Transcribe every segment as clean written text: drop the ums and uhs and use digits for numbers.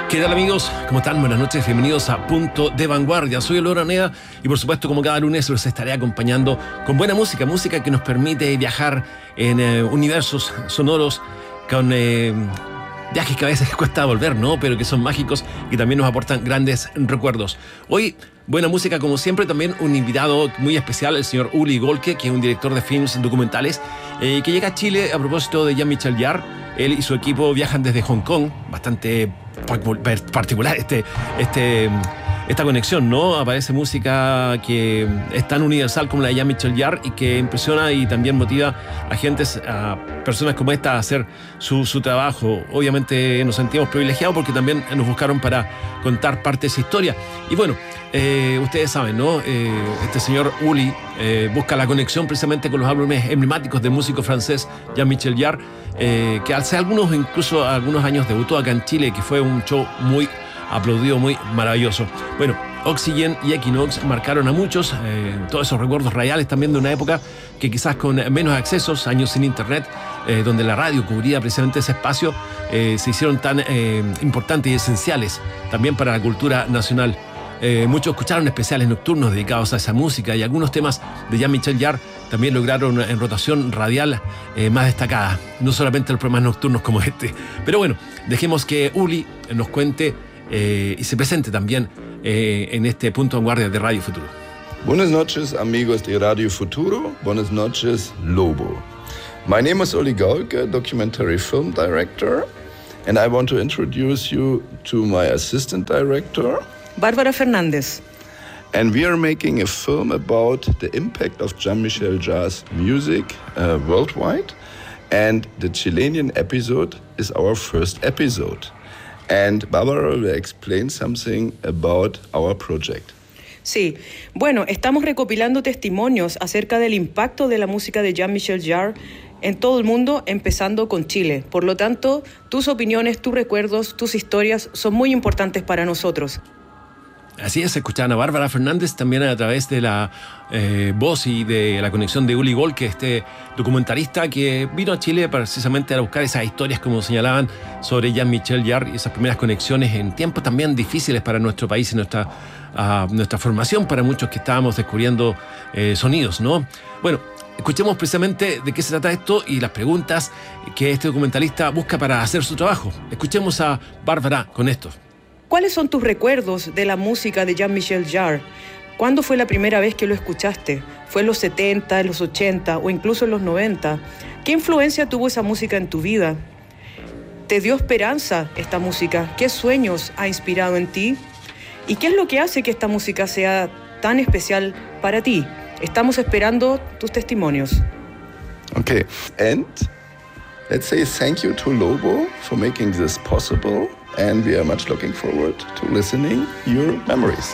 ¿Qué tal, amigos? ¿Cómo están? Buenas noches, bienvenidos a Punto de Vanguardia. Soy Elora Araneda y por supuesto, como cada lunes, los estaré acompañando con buena música, música que nos permite viajar en universos sonoros con viajes que a veces cuesta volver, ¿no? Pero que son mágicos y también nos aportan grandes recuerdos. Hoy, buena música como siempre, también un invitado muy especial, el señor Uli Golke, que es un director de films documentales, que llega a Chile a propósito de Jean-Michel Jarre. Él y su equipo viajan desde Hong Kong, bastante particular esta conexión, ¿no? Aparece música que es tan universal como la de Jean-Michel Jarre y que impresiona y también motiva a personas como esta a hacer su trabajo. Obviamente nos sentimos privilegiados porque también nos buscaron para contar parte de esa historia. Y bueno, ustedes saben, ¿no? Este señor Uli busca la conexión precisamente con los álbumes emblemáticos del músico francés Jean-Michel Jarre, que hace algunos años debutó acá en Chile, que fue un show muy aplaudido, muy maravilloso. Bueno, Oxygen y Equinox marcaron a muchos, todos esos recuerdos reales también de una época que quizás con menos accesos, años sin internet, donde la radio cubría precisamente ese espacio, se hicieron tan importantes y esenciales también para la cultura nacional. Muchos escucharon especiales nocturnos dedicados a esa música y algunos temas de Jean-Michel Jarre también lograron en rotación radial más destacada, no solamente los programas nocturnos como este. Pero bueno, dejemos que Uli nos cuente y se presente también en este Punto de Vanguardia de Radio Futuro. Buenas noches, amigos de Radio Futuro. Buenas noches, Lobo. My name is Uli Golke, documentary film director, and I want to introduce you to my assistant director, Bárbara Fernández. And we are making a film about the impact of Jean-Michel Jarre's music worldwide. And the Chilean episode is our first episode. And Barbara will explain something about our project. Sí, bueno, estamos recopilando testimonios acerca del impacto de la música de Jean-Michel Jarre en todo el mundo, empezando con Chile. Por lo tanto, tus opiniones, tus recuerdos, tus historias son muy importantes para nosotros. Así es, escuchaban a Bárbara Fernández también a través de la voz y de la conexión de Uli Golke, este documentalista que vino a Chile precisamente a buscar esas historias, como señalaban, sobre Jean-Michel Jarre y esas primeras conexiones en tiempos también difíciles para nuestro país y nuestra formación, para muchos que estábamos descubriendo sonidos, ¿no? Bueno, escuchemos precisamente de qué se trata esto y las preguntas que este documentalista busca para hacer su trabajo. Escuchemos a Bárbara con esto. ¿Cuáles son tus recuerdos de la música de Jean-Michel Jarre? ¿Cuándo fue la primera vez que lo escuchaste? ¿Fue en los 70, en los 80 o incluso en los 90? ¿Qué influencia tuvo esa música en tu vida? ¿Te dio esperanza esta música? ¿Qué sueños ha inspirado en ti? ¿Y qué es lo que hace que esta música sea tan especial para ti? Estamos esperando tus testimonios. Okay, and let's say thank you to Lobo for making this possible. And we are much looking forward to listening your memories.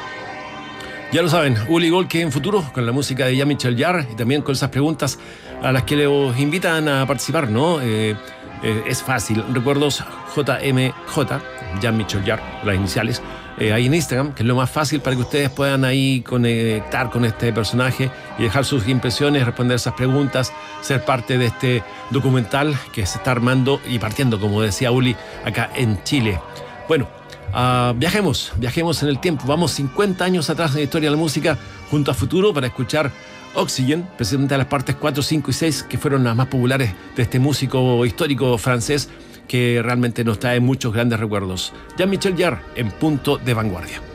Ya lo saben, Uli Golke en Futuro con la música de Jean-Michel Jarre y también con esas preguntas a las que les invitan a participar, ¿no? Es fácil. Recuerdos JMJ, Jean-Michel Jarre, las iniciales, ahí en Instagram, que es lo más fácil para que ustedes puedan ahí conectar con este personaje y dejar sus impresiones, responder esas preguntas, ser parte de este documental que se está armando y partiendo, como decía Uli, acá en Chile. Bueno, viajemos en el tiempo. Vamos 50 años atrás en la historia de la música junto a Futuro para escuchar Oxygen, precisamente las partes 4, 5 y 6, que fueron las más populares de este músico histórico francés que realmente nos trae muchos grandes recuerdos. Jean-Michel Jarre en Punto de Vanguardia.